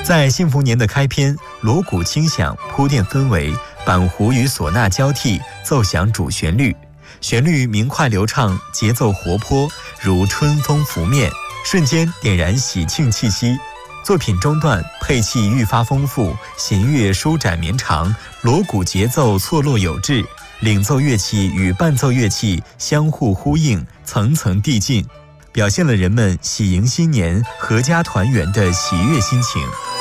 在幸福年的开篇，锣鼓轻响，铺垫氛围，板胡与唢呐交替，奏响主旋律。旋律明快流畅，节奏活泼，如春风拂面，瞬间点燃喜庆气息。作品中段配器愈发丰富，弦乐舒展绵长，锣鼓节奏错落有致，领奏乐器与伴奏乐器相互呼应，层层递进，表现了人们喜迎新年、阖家团圆的喜悦心情。